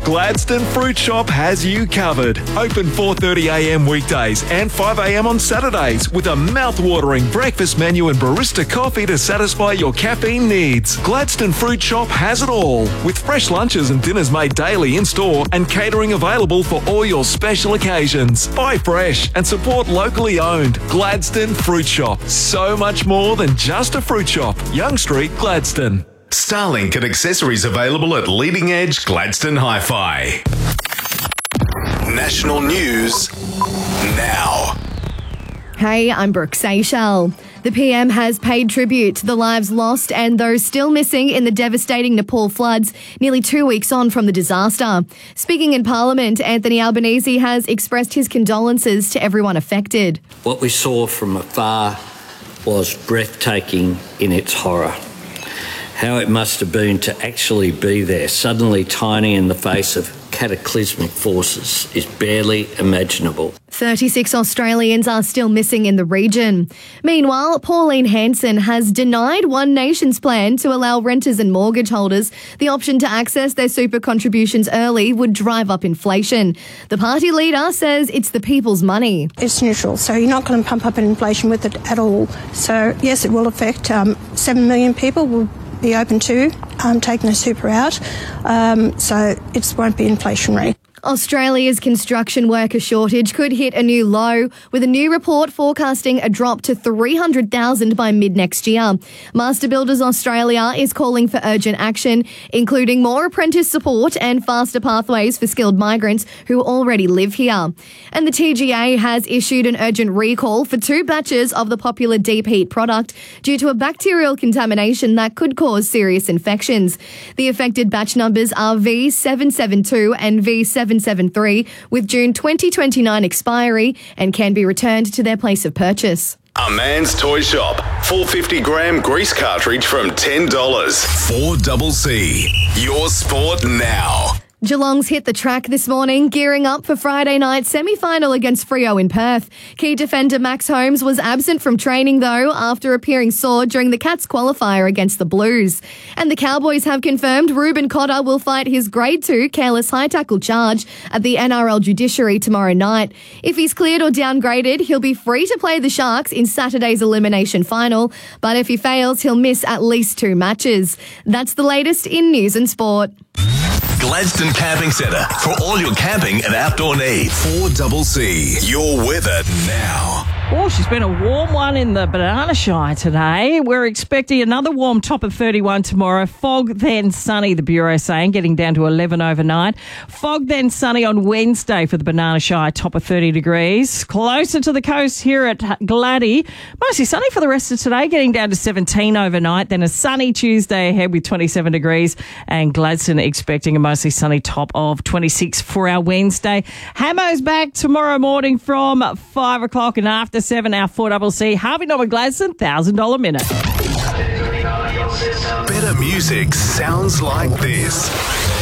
Gladstone Fruit Shop has you covered. Open 4:30am weekdays and 5am on Saturdays with a mouth-watering breakfast menu and barista coffee to satisfy your caffeine needs. Gladstone Fruit Shop has it all, with fresh lunches and dinners made daily in-store and catering available for all your special occasions. Buy fresh and support locally owned. Gladstone Fruit Shop. So much more than just a fruit shop. Young Street, Gladstone. Starlink and accessories available at Leading Edge Gladstone Hi-Fi. National news now. Hey, I'm Brooke Seychelles. The PM has paid tribute to the lives lost and those still missing in the devastating Nepal floods nearly 2 weeks on from the disaster. Speaking in Parliament, Anthony Albanese has expressed his condolences to everyone affected. What we saw from afar was breathtaking in its horror. How it must have been to actually be there, suddenly tiny in the face of cataclysmic forces, is barely imaginable. 36 Australians are still missing in the region. Meanwhile, Pauline Hanson has denied One Nation's plan to allow renters and mortgage holders the option to access their super contributions early would drive up inflation. The party leader says it's the people's money. It's neutral, so you're not going to pump up inflation with it at all. So, yes, it will affect 7 million people will be open to taking a super out, so it won't be inflationary. Australia's construction worker shortage could hit a new low, with a new report forecasting a drop to 300,000 by mid-next year. Master Builders Australia is calling for urgent action, including more apprentice support and faster pathways for skilled migrants who already live here. And the TGA has issued an urgent recall for 2 batches of the popular Deep Heat product due to a bacterial contamination that could cause serious infections. The affected batch numbers are V772 and V773, with June 2029 expiry, and can be returned to their place of purchase. A Man's Toy Shop. 450-gram grease cartridge from $10. 4CC. Your sport now. Geelong's hit the track this morning, gearing up for Friday night semi-final against Freo in Perth. Key defender Max Holmes was absent from training, though, after appearing sore during the Cats qualifier against the Blues. And the Cowboys have confirmed Ruben Cotter will fight his Grade 2 careless high tackle charge at the NRL judiciary tomorrow night. If he's cleared or downgraded, he'll be free to play the Sharks in Saturday's elimination final, but if he fails, he'll miss at least 2 matches. That's the latest in news and sport. Gladstone Camping Centre for all your camping and outdoor needs. 4CC. Your weather now. Oh, she's been a warm one in the Banana Shire today. We're expecting another warm top of 31 tomorrow. Fog, then sunny, the Bureau saying, getting down to 11 overnight. Fog, then sunny on Wednesday for the Banana Shire, top of 30 degrees. Closer to the coast here at Gladdy. Mostly sunny for the rest of today, getting down to 17 overnight. Then a sunny Tuesday ahead with 27 degrees. And Gladstone expecting a mostly sunny top of 26 for our Wednesday. Hamo's back tomorrow morning from 5 o'clock and after 7, our 4CC. Harvey Norman Gladstone, $1,000 minute. Better music sounds like this.